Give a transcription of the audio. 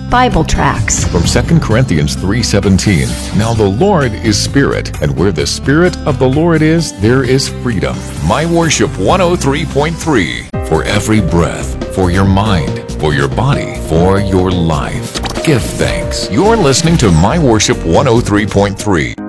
Bible tracts. From 2 Corinthians 3:17, now the Lord is Spirit, and where the Spirit of the Lord is, there is freedom. My Worship 103.3. For every breath, for your mind, for your body, for your life. Give thanks. You're listening to My Worship 103.3.